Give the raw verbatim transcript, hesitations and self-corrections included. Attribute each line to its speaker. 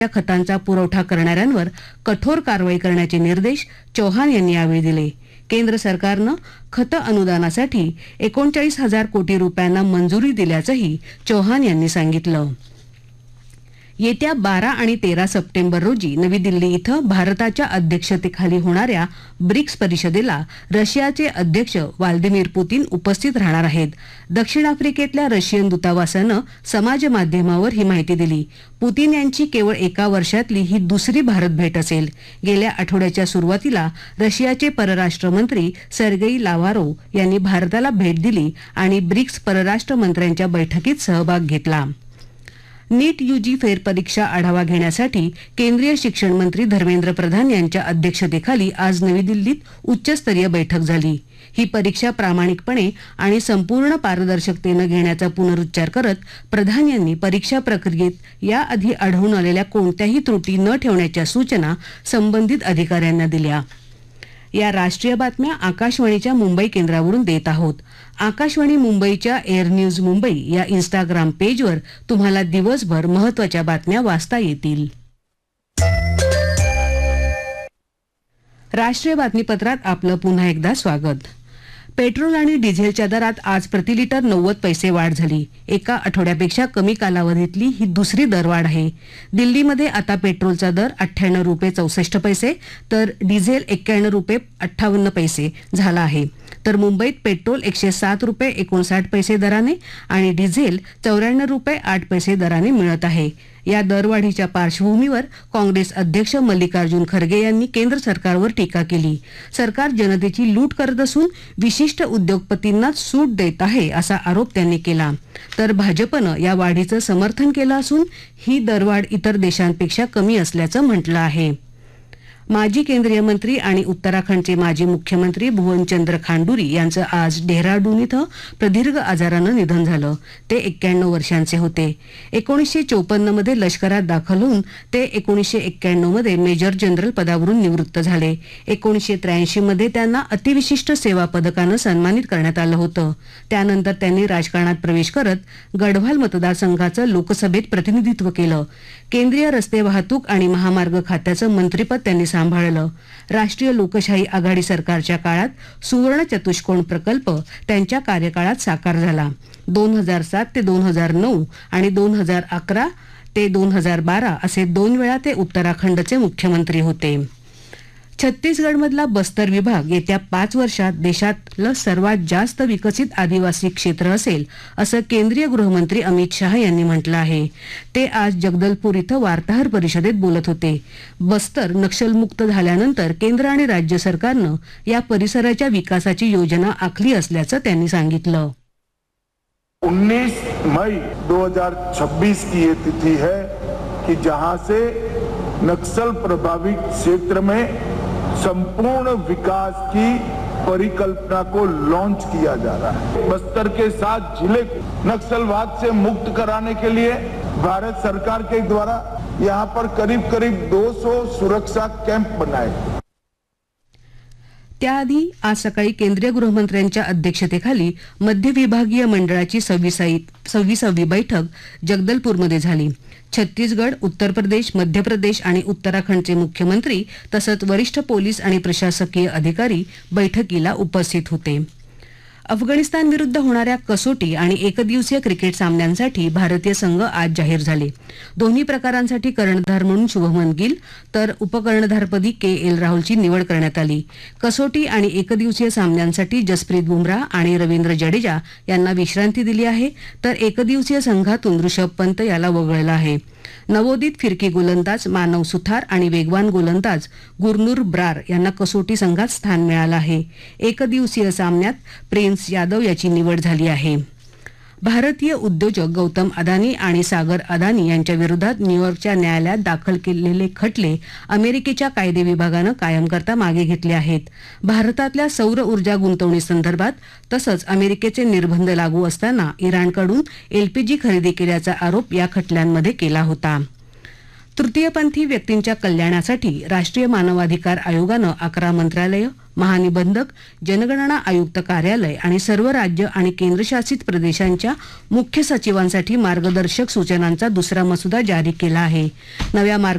Speaker 1: खतांचा पुरवठा करणाऱ्यांवर कठोर कारवाई करण्याचे निर्देश चौहान यांनी यावेळी दिले। केंद्र सरकारनं खत अनुदानासाठी एकोणचाळीस हजार कोटी रुपयांना मंजुरी दिल्याचंही चौहान यांनी सांगितलं। येत्या बारा आणि तेरा सप्टेंबर रोजी नवी दिल्ली इथं भारताच्या अध्यक्षतेखाली होणाऱ्या ब्रिक्स परिषदेला रशियाचे अध्यक्ष व्लादिमीर पुतीन उपस्थित राहणार आहेत। दक्षिण आफ्रिकेतल्या रशियन दूतावासानं समाज माध्यमावर ही माहिती दिली। पुतीन यांची केवळ एका वर्षातली ही दुसरी भारत भेट असेल। गेल्या आठवड्याच्या सुरुवातीला रशियाचे परराष्ट्र मंत्री सर्गेई लाव्हारोव्ह यांनी भारताला भेट दिली आणि ब्रिक्स परराष्ट्र मंत्र्यांच्या बैठकीत सहभाग घेतला। नीट यूजी फेरपरीक्षा आढावा घेण्यासाठी केंद्रीय शिक्षण मंत्री धर्मेंद्र प्रधान यांच्या अध्यक्षतेखाली आज नवी दिल्लीत उच्चस्तरीय बैठक झाली। ही परीक्षा प्रामाणिकपणे आणि संपूर्ण पारदर्शकतेने घेण्याचा पुनरुच्चार करत प्रधान यांनी परीक्षा प्रक्रियेत याआधी आढळून आलेल्या कोणत्याही त्रुटी न ठेवण्याच्या सूचना संबंधित अधिकाऱ्यांना दिल्या। या राष्ट्रीय बातम्या आकाशवाणीच्या मुंबई केंद्रावरून देत आहोत। आकाशवाणी मुंबईच्या एअर न्यूज मुंबई या इंस्टाग्राम पेजवर तुम्हाला दिवसभर महत्त्वाच्या बातम्या वाचता येतील। राष्ट्रीय बातमीपत्रात आपलं पुन्हा एकदा स्वागत। पेट्रोल आणि डिझेलच्या दरात आज प्रति लिटर नव्वद पैसे वाढ झाली। एका आठवड्यापेक्षा कमी कालावधीतली ही दुसरी दरवाढ आहे। दिल्लीमध्ये आता पेट्रोलचा दर अठ्ठ्याण्णव रुपये चौसष्ट पैसे तर डिझेल एक्क्याण्णव रुपये अठ्ठावन्न पैसे झाला आहे। तर मुंबईत पेट्रोल एकशे सात रुपये एकोणसाठ पैसे दराने आणि डिझेल चौऱ्याण्णव रुपये आठ पैसे दराने मिळत आहे। या दरवाढीच्या पार्श्वभूमीवर काँग्रेस अध्यक्ष मल्लिकार्जुन खरगे यांनी केंद्र सरकारवर टीका केली। सरकार जनतेची लूट करत असून विशिष्ट उद्योगपतींना सूट देत आहे असा आरोप त्यांनी केला। तर भाजपनं या वाढीचं समर्थन केलं असून ही दरवाढ इतर देशांपेक्षा कमी असल्याचं म्हटलं आहे। माजी केंद्रीय मंत्री आणि उत्तराखंडचे माजी मुख्यमंत्री भुवनचंद्र खांडुरी यांचं आज डेहराडून इथं प्रदीर्घ आजारानं निधन झालं। ते एक्क्याण्णव वर्षांचे होते। एकोणीसशे चौपन्न मध्ये लष्करात दाखल होऊन ते एकोणीसशे एक्क्याण्णव मध्ये मेजर जनरल पदावरून निवृत्त झाले। एकोणीसशे त्र्याऐंशी मध्ये त्यांना अतिविशिष्ट सेवा पदकानं सन्मानित करण्यात आलं होतं। त्यानंतर त्यांनी राजकारणात प्रवेश करत गढवाल मतदारसंघाचं लोकसभेत प्रतिनिधित्व केलं। केंद्रीय रस्ते वाहतूक आणि महामार्ग खात्याचं मंत्रिपद त्यांनी सांभाळलं। राष्ट्रीय लोकशाही आघाडी सरकारच्या काळात सुवर्ण चतुष्कोण प्रकल्प त्यांच्या कार्यकाळात साकार झाला। दोन हजार सात ते दोन हजार नऊ आणि दोन हजार अकरा ते दोन हजार बारा असे दोन वेळा ते उत्तराखंडचे मुख्यमंत्री होते। छत्तीसगडमधला बस्तर विभाग येत्या पाच वर्षात देशातलं सर्वात जास्त विकसित आदिवासी क्षेत्र असेल असं केंद्रीय गृहमंत्री अमित शाह यांनी म्हटलं आहे। ते आज जगदलपूर इथं वार्ताहर परिषदेत बोलत होते। बस्तर नक्षलमुक्त झाल्यानंतर केंद्र आणि राज्य सरकारनं या परिसराच्या विकासाची योजना आखली असल्याचं त्यांनी सांगितलं।
Speaker 2: उन्नीस मई दो हजार छब्बीस की ये तिथि है कि जहां से नक्सल प्रभावित क्षेत्र में संपूर्ण विकास की परिकल्पना को लॉन्च किया जा रहा है। बस्तर के सात जिले को नक्सलवाद से मुक्त कराने के लिए भारत सरकार के द्वारा यहाँ पर करीब करीब दो सौ सुरक्षा कैंप बनाए।
Speaker 1: त्याआधी आज सकाळी केंद्रीय गृहमंत्र्यांच्या अध्यक्षतेखाली मध्य विभागीय मंडळाची सव्वीसावी बैठक जगदलपूरमध्ये झाली। छत्तीसगड, उत्तर प्रदेश, मध्य प्रदेश आणि उत्तराखंडचे मुख्यमंत्री तसंच वरिष्ठ पोलीस आणि प्रशासकीय अधिकारी बैठकीला उपस्थित होते। अफगाणिस्तान विरुद्ध होणाऱ्या कसोटी आणि एकदिवसीय क्रिकेट सामन्यांसाठी भारतीय संघ आज जाहीर झाले। दोन्ही प्रकारांसाठी कर्णधार म्हणून शुभमन गिल तर उपकर्णधारपदी के एल राहुलची निवड करण्यात आली। कसोटी आणि एकदिवसीय सामन्यांसाठी जसप्रीत बुमराह आणि रवींद्र जडेजा यांना विश्रांती दिली आहे तर एकदिवसीय संघातून ऋषभ पंत याला वगळलं आहे। नवोदित फिरकी गोलंदाज मानव सुथार आणि वेगवान गोलंदाज गुरनूर ब्रार यांना कसोटी संघात स्थान मिळालं आहे। एकदिवसीय सामन्यात प्रिन्स यादव याची निवड झाली आहे। भारतीय उद्योजक गौतम अदानी आणि सागर अदानी यांच्या विरोधात न्यूयॉर्कच्या न्यायालयात दाखल केलेले खटले अमेरिकेच्या कायदे विभागानं कायम करता मागे घेतले आहेत। भारतातल्या सौर ऊर्जा गुंतवणुकीसंदर्भात तसंच अमेरिकेचे निर्बंध लागू असताना इराणकडून एलपीजी खरेदी केल्याचा आरोप या खटल्यांमध्ये केला होता। तृतीयपंथी व्यक्तींच्या कल्याणासाठी राष्ट्रीय मानवाधिकार आयोगानं अकरा मंत्रालय, महानिबंधक, जनगणना आयुक्त कार्यालय आणि सर्व राज्य आणि केंद्रशासित प्रदेशांच्या मुख्य सचिवांसाठी मार्गदर्शक सूचनांचा दुसरा मसुदा जारी केला आहे. नव्या